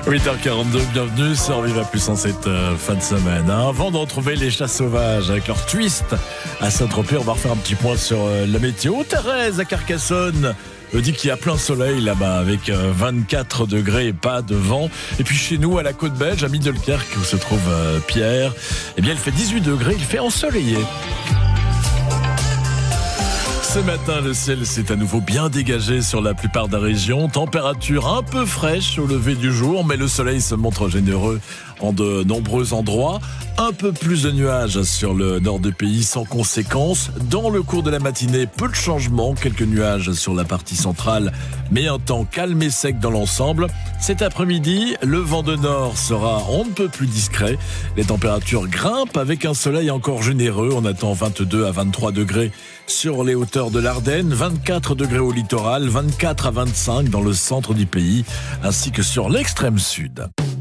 8h42, bienvenue sur Vivre Plus en cette fin de semaine. Avant de retrouver les chats sauvages avec leur twist à Saint-Tropez, on va refaire un petit point sur la météo. Thérèse à Carcassonne dit qu'il y a plein soleil là-bas avec 24 degrés et pas de vent. Et puis chez nous, à la côte belge, à Middelkerk, où se trouve Pierre, eh bien il fait 18 degrés, il fait ensoleillé. Ce matin, le ciel s'est à nouveau bien dégagé sur la plupart de la région. Température un peu fraîche au lever du jour, mais le soleil se montre généreux en de nombreux endroits. Un peu plus de nuages sur le nord du pays sans conséquence. Dans le cours de la matinée, peu de changements, quelques nuages sur la partie centrale, mais un temps calme et sec dans l'ensemble. Cet après-midi, le vent de nord sera on ne peut plus discret. Les températures grimpent avec un soleil encore généreux. On attend 22 à 23 degrés sur les hauteurs de l'Ardenne, 24 degrés au littoral, 24 à 25 dans le centre du pays, ainsi que sur l'extrême sud.